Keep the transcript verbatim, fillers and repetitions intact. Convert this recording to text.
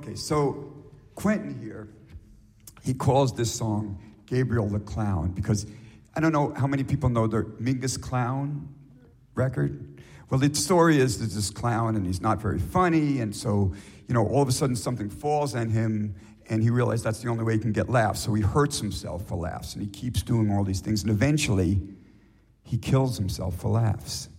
Okay, so Quentin here, he calls this song Gabriel the Clown because I don't know how many people know the Mingus Clown record. Well, the story is there's this clown and he's not very funny, and so, you know, all of a sudden something falls on him and he realized that's the only way he can get laughs, so he hurts himself for laughs and he keeps doing all these things and eventually he kills himself for laughs.